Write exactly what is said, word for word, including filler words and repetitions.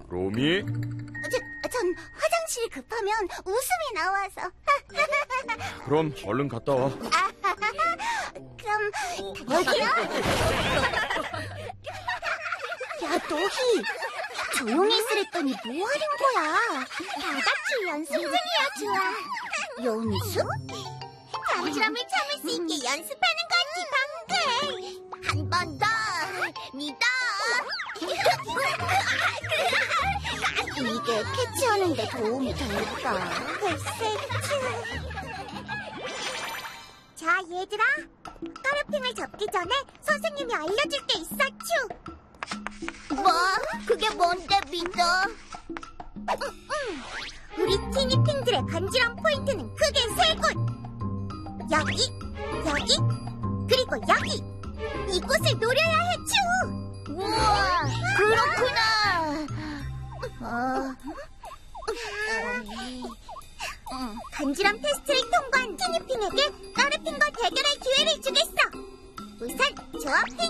로미? 저, 전 화장실이 급하면 웃음이 나와서. 그럼 얼른 갔다 와. 그럼 여기요? 야, 너희 조용히 있으랬더니 뭐 하는 거야? 다 같이 연습 중이야. 좋아. 연습? 간지럼을 참을 수 있게 연습하는 거지, 방금. 한 번 더 믿어. 이게 캐치하는데 도움이 될까? 글쎄. 자, 얘들아, 까르핑을 접기 전에 선생님이 알려줄 게 있어, 츄. 뭐? 그게 뭔데, 믿어? 우리 티니핑들의 간지럼 포인트는 크게 세 곳. 여기, 여기, 그리고 여기. 이곳을 노려야 해, 츄. 우와, 그렇구나. 어... 간지럼 테스트를 통과한 티니핑에게 까르핑과 대결할 기회를 주겠어. 우선 조합핑